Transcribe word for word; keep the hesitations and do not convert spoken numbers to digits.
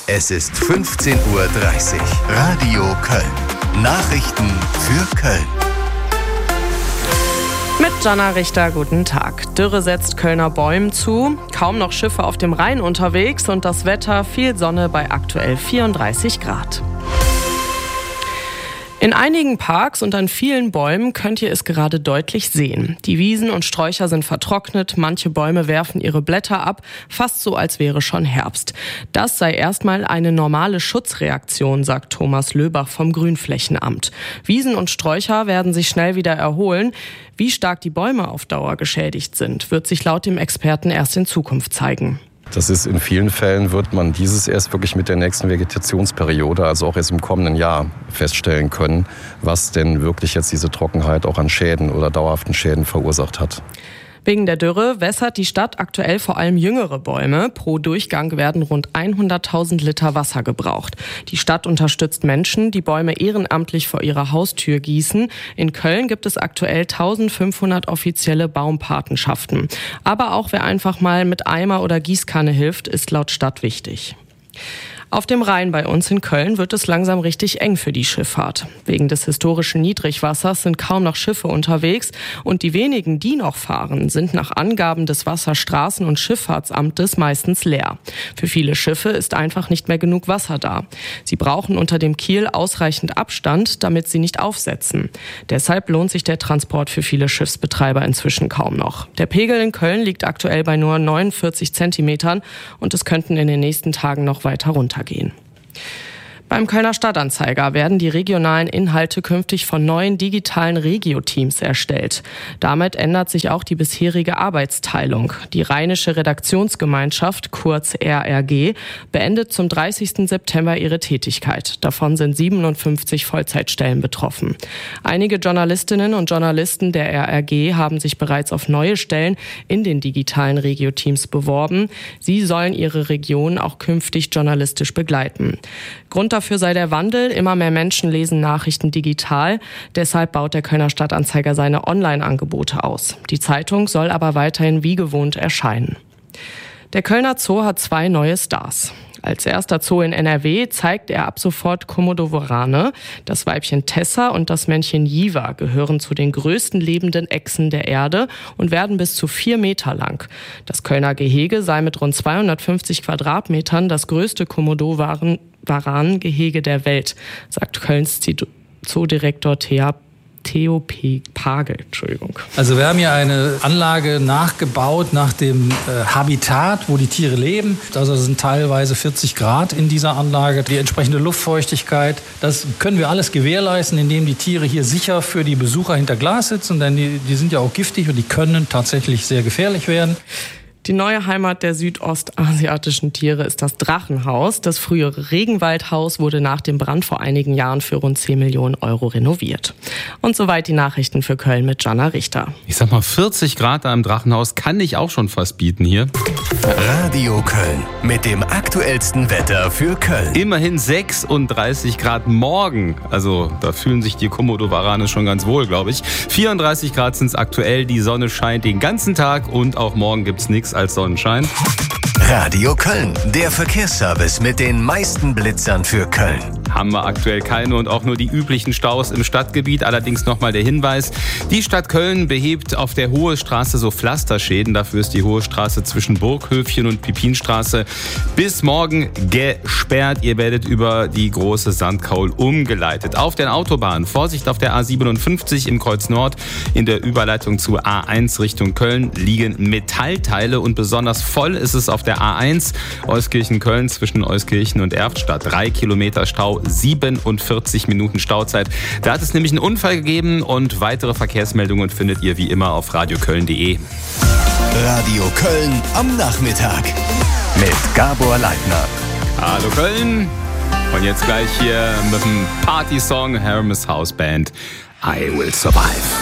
Es ist fünfzehn Uhr dreißig. Radio Köln. Nachrichten für Köln. Mit Jana Richter, guten Tag. Dürre setzt Kölner Bäumen zu, kaum noch Schiffe auf dem Rhein unterwegs und das Wetter, viel Sonne bei aktuell vierunddreißig Grad. In einigen Parks und an vielen Bäumen könnt ihr es gerade deutlich sehen. Die Wiesen und Sträucher sind vertrocknet, manche Bäume werfen ihre Blätter ab, fast so, als wäre schon Herbst. Das sei erstmal eine normale Schutzreaktion, sagt Thomas Löbach vom Grünflächenamt. Wiesen und Sträucher werden sich schnell wieder erholen. Wie stark die Bäume auf Dauer geschädigt sind, wird sich laut dem Experten erst in Zukunft zeigen. Das ist in vielen Fällen, wird man dieses erst wirklich mit der nächsten Vegetationsperiode, also auch erst im kommenden Jahr, feststellen können, was denn wirklich jetzt diese Trockenheit auch an Schäden oder dauerhaften Schäden verursacht hat. Wegen der Dürre wässert die Stadt aktuell vor allem jüngere Bäume. Pro Durchgang werden rund hunderttausend Liter Wasser gebraucht. Die Stadt unterstützt Menschen, die Bäume ehrenamtlich vor ihrer Haustür gießen. In Köln gibt es aktuell eintausendfünfhundert offizielle Baumpatenschaften. Aber auch wer einfach mal mit Eimer oder Gießkanne hilft, ist laut Stadt wichtig. Auf dem Rhein bei uns in Köln wird es langsam richtig eng für die Schifffahrt. Wegen des historischen Niedrigwassers sind kaum noch Schiffe unterwegs und die wenigen, die noch fahren, sind nach Angaben des Wasserstraßen- und Schifffahrtsamtes meistens leer. Für viele Schiffe ist einfach nicht mehr genug Wasser da. Sie brauchen unter dem Kiel ausreichend Abstand, damit sie nicht aufsetzen. Deshalb lohnt sich der Transport für viele Schiffsbetreiber inzwischen kaum noch. Der Pegel in Köln liegt aktuell bei nur neunundvierzig Zentimetern und es könnten in den nächsten Tagen noch weiter runtergehen. Gehen. Beim Kölner Stadtanzeiger werden die regionalen Inhalte künftig von neuen digitalen Regio-Teams erstellt. Damit ändert sich auch die bisherige Arbeitsteilung. Die Rheinische Redaktionsgemeinschaft, kurz R R G, beendet zum dreißigsten September ihre Tätigkeit. Davon sind siebenundfünfzig Vollzeitstellen betroffen. Einige Journalistinnen und Journalisten der R R G haben sich bereits auf neue Stellen in den digitalen Regio-Teams beworben. Sie sollen ihre Region auch künftig journalistisch begleiten. Grund dafür sei der Wandel. Immer mehr Menschen lesen Nachrichten digital. Deshalb baut der Kölner Stadtanzeiger seine Online-Angebote aus. Die Zeitung soll aber weiterhin wie gewohnt erscheinen. Der Kölner Zoo hat zwei neue Stars. Als erster Zoo in N R W zeigt er ab sofort Komodo-Warane. Das Weibchen Tessa und das Männchen Jiva gehören zu den größten lebenden Echsen der Erde und werden bis zu vier Meter lang. Das Kölner Gehege sei mit rund zweihundertfünfzig Quadratmetern das größte Komodo-Waran-Gehege der Welt, sagt Kölns Zoodirektor Thea Theo P. Pagel, Entschuldigung. Also wir haben hier eine Anlage nachgebaut nach dem äh, Habitat, wo die Tiere leben. Also es sind teilweise vierzig Grad in dieser Anlage. Die entsprechende Luftfeuchtigkeit, das können wir alles gewährleisten, indem die Tiere hier sicher für die Besucher hinter Glas sitzen. Denn die, die sind ja auch giftig und die können tatsächlich sehr gefährlich werden. Die neue Heimat der südostasiatischen Tiere ist das Drachenhaus. Das frühere Regenwaldhaus wurde nach dem Brand vor einigen Jahren für rund zehn Millionen Euro renoviert. Und soweit die Nachrichten für Köln mit Jana Richter. Ich sag mal, vierzig Grad da im Drachenhaus kann ich auch schon fast bieten hier. Radio Köln mit dem aktuellsten Wetter für Köln. Immerhin sechsunddreißig Grad morgen. Also da fühlen sich die Komodo-Warane schon ganz wohl, glaube ich. vierunddreißig Grad sind es aktuell. Die Sonne scheint den ganzen Tag und auch morgen gibt's nichts als Sonnenschein. Radio Köln, der Verkehrsservice mit den meisten Blitzern für Köln. Haben wir aktuell keine und auch nur die üblichen Staus im Stadtgebiet. Allerdings nochmal der Hinweis, die Stadt Köln behebt auf der Hohe Straße so Pflasterschäden. Dafür ist die Hohe Straße zwischen Burghöfchen und Pipinstraße bis morgen gesperrt. Ihr werdet über die große Sandkaul umgeleitet. Auf der Autobahn, Vorsicht auf der A siebenundfünfzig im Kreuz Nord. In der Überleitung zur A eins Richtung Köln liegen Metallteile und besonders voll ist es auf der A eins Euskirchen-Köln zwischen Euskirchen und Erftstadt. Drei Kilometer Stau, siebenundvierzig Minuten Stauzeit. Da hat es nämlich einen Unfall gegeben und weitere Verkehrsmeldungen findet ihr wie immer auf radioköln punkt de. Radio Köln am Nachmittag mit Gabor Leitner. Hallo Köln. Und jetzt gleich hier mit dem Party-Song Hermes House Band I Will Survive.